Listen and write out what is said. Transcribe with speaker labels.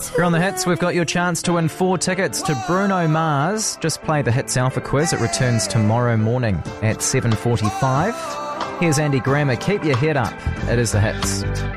Speaker 1: Here on The Hits, we've got your chance to win 4 tickets to Bruno Mars. Just play the Hits Alpha quiz. It returns tomorrow morning at 7:45. Here's Andy Grammer. Keep your head up. It is The Hits.